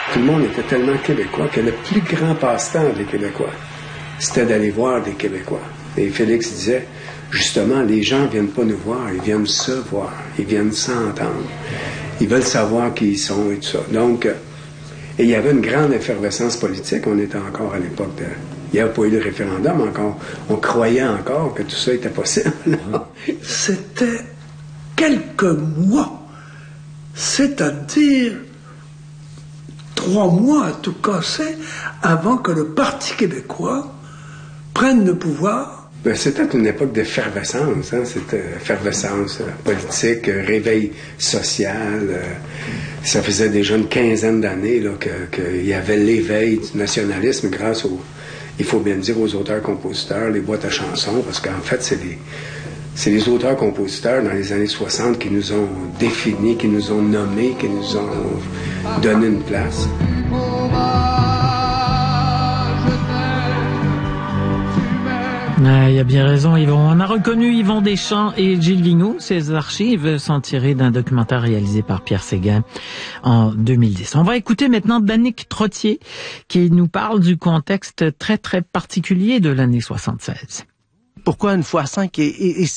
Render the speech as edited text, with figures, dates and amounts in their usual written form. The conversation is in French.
Tout le monde était tellement québécois que le plus grand passe-temps des Québécois, c'était d'aller voir des Québécois. Et Félix disait, justement, les gens viennent pas nous voir, ils viennent se voir, ils viennent s'entendre. Ils veulent savoir qui ils sont et tout ça. Donc, et il y avait une grande effervescence politique. On était encore à l'époque de... Il n'y avait pas eu de référendum encore. On croyait encore que tout ça était possible. C'était quelques mois, c'est-à-dire 3 mois à tout casser, avant que le Parti québécois prenne le pouvoir. Ben, c'était une époque d'effervescence. Hein? C'était effervescence politique, réveil social. Ça faisait déjà une quinzaine d'années là, qu'il y avait l'éveil du nationalisme grâce aux, il faut bien le dire, aux auteurs-compositeurs, les boîtes à chansons, parce qu'en fait, c'est les auteurs-compositeurs dans les années 60 qui nous ont définis, qui nous ont nommés, qui nous ont donné une place. Il y a bien raison, Yvon. On a reconnu Yvon Deschamps et Gilles Vigneault. Ces archives sont tirées d'un documentaire réalisé par Pierre Séguin en 2010. On va écouter maintenant Danick Trottier qui nous parle du contexte très, très particulier de l'année 76. Pourquoi une fois 5 est